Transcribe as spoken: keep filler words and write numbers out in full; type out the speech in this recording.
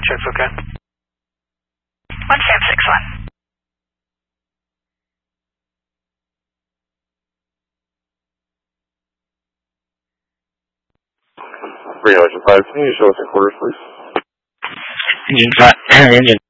check's okay. one seven six one. Green Ocean five, can you show us in quarters, please? Engine five, engine